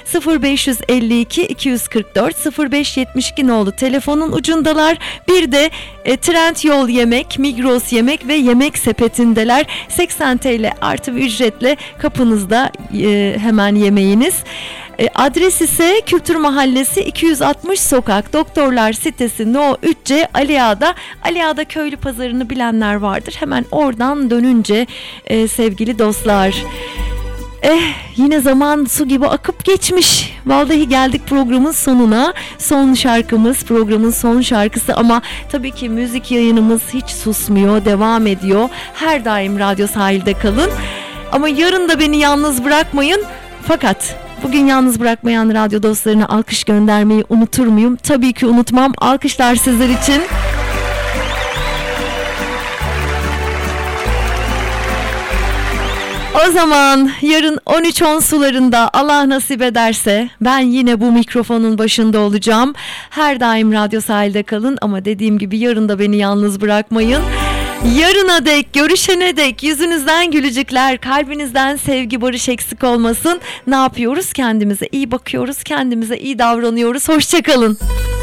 0552 244 0572 nolu telefonun ucundalar. Bir de Trendyol Yemek, Migros Yemek ve Yemek Sepetindeler. 80 TL artı bir ücretle kapınızda hemen yemeğiniz. Adres ise Kültür Mahallesi 260 Sokak, Doktorlar Sitesi No 3C, Ali Ağa'da köylü pazarını bilenler vardır. Hemen oradan dönünce sevgili dostlar. Yine zaman su gibi akıp geçmiş. Vallahi geldik programın sonuna. Son şarkımız, programın son şarkısı ama tabii ki müzik yayınımız hiç susmuyor, devam ediyor. Her daim Radyo Sahil'de kalın. Ama yarın da beni yalnız bırakmayın. Fakat bugün yalnız bırakmayan radyo dostlarına alkış göndermeyi unutur muyum? Tabii ki unutmam. Alkışlar sizler için. O zaman yarın 13.10 sularında Allah nasip ederse ben yine bu mikrofonun başında olacağım. Her daim Radyo Sahil'de kalın ama dediğim gibi yarın da beni yalnız bırakmayın. Yarına dek, görüşene dek yüzünüzden gülücükler, kalbinizden sevgi, barış eksik olmasın. Ne yapıyoruz? Kendimize iyi bakıyoruz, kendimize iyi davranıyoruz. Hoşça kalın.